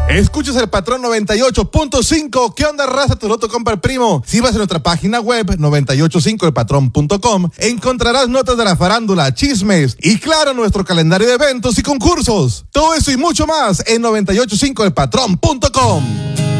Escuchas el Patrón 98.5. ¿Qué onda, raza? Tu loto compra el primo. Si vas a nuestra página web 985elpatrón.com, encontrarás notas de la farándula, chismes y, claro, nuestro calendario de eventos y concursos. Todo eso y mucho más en 985elpatrón.com.